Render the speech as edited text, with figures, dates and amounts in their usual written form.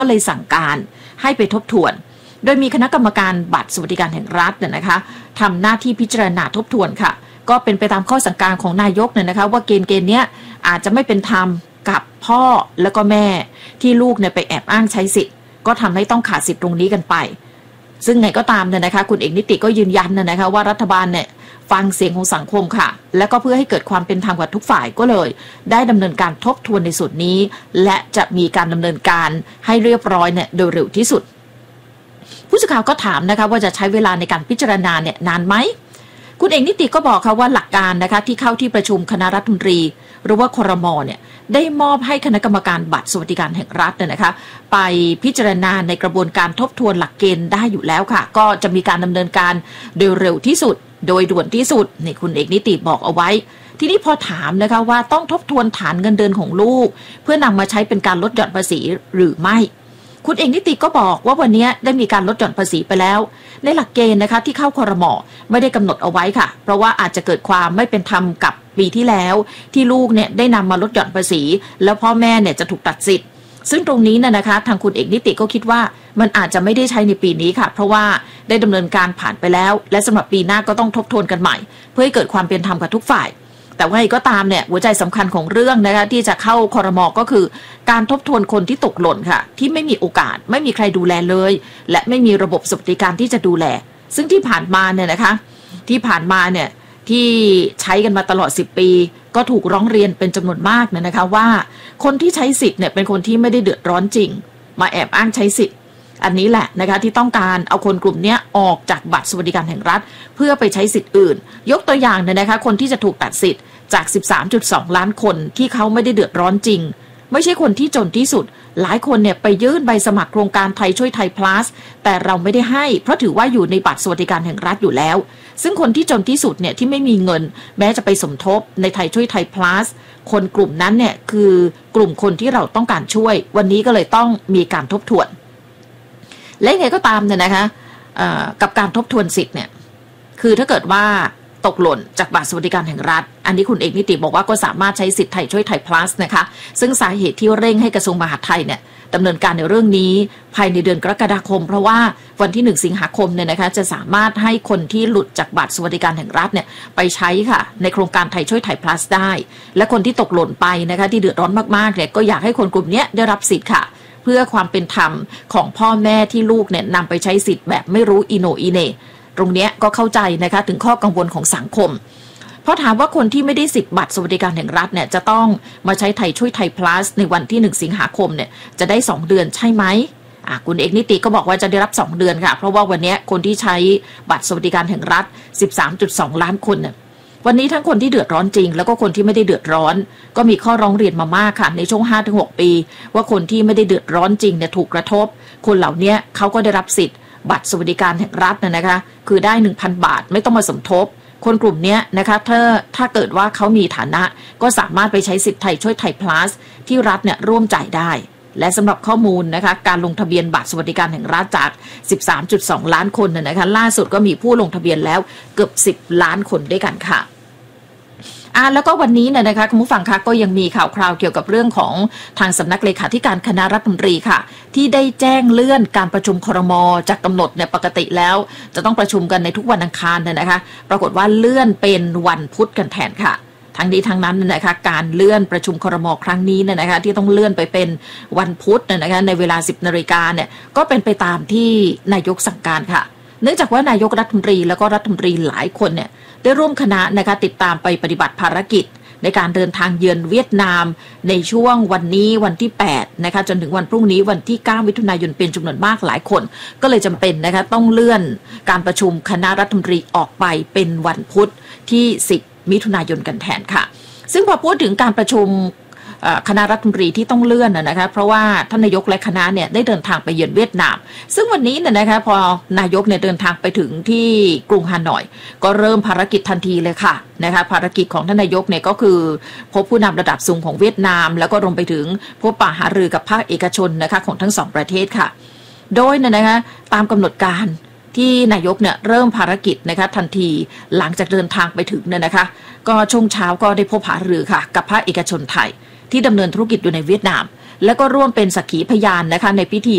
ก็เลยสั่งการให้ไปทบทวนโดยมีคณะกรรมการบัตรสวัสดิการแห่งรัฐนะคะทำหน้าที่พิจารณาทบทวนค่ะก็เป็นไปตามข้อสั่งการของนายกเนี่ยนะคะว่าเกณฑ์เนี้ยอาจจะไม่เป็นธรรมกับพ่อแล้วก็แม่ที่ลูกเนี่ยไปแอบอ้างใช้สิทธิ์ก็ทำให้ต้องขาดสิทธิ์ตรงนี้กันไปซึ่งไงก็ตามเนี่ยนะคะคุณเอกนิติก็ยืนยันนะคะว่ารัฐบาลเนี่ยฟังเสียงของสังคมค่ะและก็เพื่อให้เกิดความเป็นธรรมกับทุกฝ่ายก็เลยได้ดำเนินการทบทวนในส่วนนี้และจะมีการดำเนินการให้เรียบร้อยเนี่ยโดยเร็วที่สุดผู้สื่อข่าวก็ถามนะคะว่าจะใช้เวลาในการพิจารณาเนี่ยนานไหมคุณเอกนิติก็บอกค่ะว่าหลักการนะคะที่เข้าที่ประชุมคณะรัฐมนตรีหรือว่าครม.เนี่ยได้มอบให้คณะกรรมการบัตรสวัสดิการแห่งรัฐเนี่ยนะคะไปพิจารณาในกระบวนการทบทวนหลักเกณฑ์ได้อยู่แล้วค่ะก็จะมีการดำเนินการโดยเร็วที่สุดโดยด่วนที่สุดนี่คุณเอกนิติบอกเอาไว้ทีนี้พอถามนะคะว่าต้องทบทวนฐานเงินเดือนของลูกเพื่อนำมาใช้เป็นการลดหย่อนภาษีหรือไม่คุณเอกนิติก็บอกว่าวันนี้ได้มีการลดหย่อนภาษีไปแล้วในหลักเกณฑ์นะคะที่เข้าครม.ไม่ได้กำหนดเอาไว้ค่ะเพราะว่าอาจจะเกิดความไม่เป็นธรรมกับปีที่แล้วที่ลูกเนี่ยได้นำมาลดหย่อนภาษีแล้วพ่อแม่เนี่ยจะถูกตัดสิทธิ์ซึ่งตรงนี้นะคะทางคุณเอกนิติก็คิดว่ามันอาจจะไม่ได้ใช้ในปีนี้ค่ะเพราะว่าได้ดำเนินการผ่านไปแล้วและสำหรับปีหน้าก็ต้องทบทวนกันใหม่เพื่อให้เกิดความเป็นธรรมกับทุกฝ่ายแต่ว่าก็ตามเนี่ยหัวใจสำคัญของเรื่องนะคะที่จะเข้าครม.ก็คือการทบทวนคนที่ตกหล่นค่ะที่ไม่มีโอกาสไม่มีใครดูแลเลยและไม่มีระบบสวัสดิการที่จะดูแลซึ่งที่ผ่านมาเนี่ยนะคะที่ผ่านมาเนี่ยที่ใช้กันมาตลอด10 ปีก็ถูกร้องเรียนเป็นจำนวนมากนะคะว่าคนที่ใช้สิทธิ์เนี่ยเป็นคนที่ไม่ได้เดือดร้อนจริงมาแอบอ้างใช้สิทธิ์อันนี้แหละนะคะที่ต้องการเอาคนกลุ่มนี้ออกจากบัตรสวัสดิการแห่งรัฐเพื่อไปใช้สิทธิ์อื่นยกตัวอย่างนะคะคนที่จะถูกตัดสิทธิ์จาก 13.2 ล้านคนที่เขาไม่ได้เดือดร้อนจริงไม่ใช่คนที่จนที่สุดหลายคนเนี่ยไปยื่นใบสมัครโครงการไทยช่วยไทย plus แต่เราไม่ได้ให้เพราะถือว่าอยู่ในบัตรสวัสดิการแห่งรัฐอยู่แล้วซึ่งคนที่จนที่สุดเนี่ยที่ไม่มีเงินแม้จะไปสมทบในไทยช่วยไทย plus คนกลุ่มนั้นเนี่ยคือกลุ่มคนที่เราต้องการช่วยวันนี้ก็เลยต้องมีการทบทวนและยังไงก็ตามเนี่ยนะคะกับการทบทวนสิทธิ์เนี่ยคือถ้าเกิดว่าตกหล่นจากบัตรสวัสดิการแห่งรัฐอันนี้คุณเอกนิติบอกว่าก็สามารถใช้สิทธิ์ไทยช่วยไทย plus นะคะซึ่งสาเหตุที่เร่งให้กระทรวงมหาดไทยเนี่ยดำเนินการในเรื่องนี้ภายในเดือนกรกฎาคมเพราะว่าวันที่1 สิงหาคมเนี่ยนะคะจะสามารถให้คนที่หลุดจากบัตรสวัสดิการแห่งรัฐเนี่ยไปใช้ค่ะในโครงการไทยช่วยไทย plus ได้และคนที่ตกหล่นไปนะคะที่เดือดร้อนมากๆเนี่ยก็อยากให้คนกลุ่มนี้ได้รับสิทธิ์ค่ะเพื่อความเป็นธรรมของพ่อแม่ที่ลูกเนี่ยนำไปใช้สิทธิ์แบบไม่รู้อีโหน่อีเหน่ตรงนี้ก็เข้าใจนะคะถึงข้อกังวลของสังคมเพราะถามว่าคนที่ไม่ได้สิทธิ์บัตรสวัสดิการแห่งรัฐเนี่ยจะต้องมาใช้ไทยช่วยไทย plus ในวันที่1 สิงหาคมเนี่ยจะได้2 เดือนใช่ไหมคุณเอกนิติก็บอกว่าจะได้รับ2 เดือนค่ะเพราะว่าวันนี้คนที่ใช้บัตรสวัสดิการแห่งรัฐ 13.2 ล้านคนเนี่ยวันนี้ทั้งคนที่เดือดร้อนจริงแล้วก็คนที่ไม่ได้เดือดร้อนก็มีข้อร้องเรียนมามากค่ะในช่วง 5-6 ปีว่าคนที่ไม่ได้เดือดร้อนจริงเนี่ยถูกกระทบคนเหล่านี้เขาก็ได้รับสิทธิ์บัตรสวัสดิการแห่งรัฐนะคะคือได้ 1,000 บาทไม่ต้องมาสมทบคนกลุ่มนี้นะคะถ้าเกิดว่าเขามีฐานะก็สามารถไปใช้สิทธิ์ไทยช่วยไทย plus ที่รัฐเนี่ยร่วมจ่ายได้และสำหรับข้อมูลนะคะการลงทะเบียนบัตรสวัสดิการแห่งรัฐจาก 13.2 ล้านคนนะคะล่าสุดก็มีผู้ลงทะเบียนแล้วเกือบ10 ล้านคนด้วยกันค่ะแล้วก็วันนี้นะคะคุณผู้ฟังคะก็ยังมีข่าวคราวเกี่ยวกับเรื่องของทางสำนักเลขาธิการคณะรัฐมนตรีค่ะที่ได้แจ้งเลื่อนการประชุมครม.จากกำหนดเนี่ยปกติแล้วจะต้องประชุมกันในทุกวันอังคารนะคะปรากฏว่าเลื่อนเป็นวันพุธกันแทนค่ะทั้งนี้ทั้งนั้นนะคะการเลื่อนประชุมครม.ครั้งนี้นะคะที่ต้องเลื่อนไปเป็นวันพุธนะคะในเวลา 10 นาฬิกาเนี่ยก็เป็นไปตามที่นายกสั่งการค่ะเนื่องจากว่านายกรัฐมนตรีแล้วก็รัฐมนตรีหลายคนเนี่ยได้ร่วมคณะนะคะติดตามไปปฏิบัติภารกิจในการเดินทางเยือนเวียดนามในช่วงวันนี้วันที่8นะคะจนถึงวันพรุ่งนี้วันที่9 มิถุนายนเป็นจำนวนมากหลายคนก็เลยจำเป็นนะคะต้องเลื่อนการประชุมคณะรัฐมนตรีออกไปเป็นวันพุธที่10 มิถุนายนกันแทนค่ะซึ่งพอพูดถึงการประชุมคณะรัฐมนตรีที่ต้องเลื่อนนะคะเพราะว่าท่านนายกและคณะเนี่ยได้เดินทางไปเยือนเวียดนามซึ่งวันนี้นะคะพอนายกเนี่ยเดินทางไปถึงที่กรุงฮานอยก็เริ่มภารกิจทันทีเลยค่ะนะคะภารกิจของท่านนายกเนี่ยก็คือพบผู้นำระดับสูงของเวียดนามแล้วก็รวมไปถึงพบปะหารือกับภาคเอกชนนะคะของทั้ง2 ประเทศค่ะโดยนะคะตามกำหนดการที่นายกเนี่ยเริ่มภารกิจนะคะทันทีหลังจากเดินทางไปถึงเนี่ยนะคะก็ช่วงเช้าก็ได้พบหารือค่ะกับภาคเอกชนไทยที่ดำเนินธุรกิจอยู่ในเวียดนามและก็ร่วมเป็นสักขีพยานนะคะในพิธี